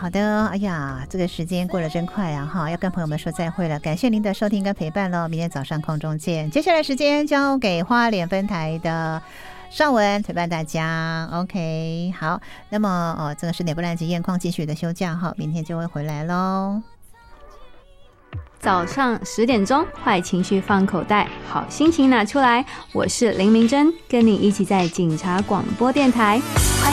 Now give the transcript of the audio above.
好的，哎呀，这个时间过得真快啊哈，要跟朋友们说再会了，感谢您的收听跟陪伴咯，明天早上空中见。接下来时间交给花莲分台的尚文陪伴大家 ，OK， 好，那么这个10点不烂及燕矿继续的休假哈，明天就会回来咯。 早上10点钟，坏情绪放口袋，好心情拿出来。我是林明珍，跟你一起在警察广播电台。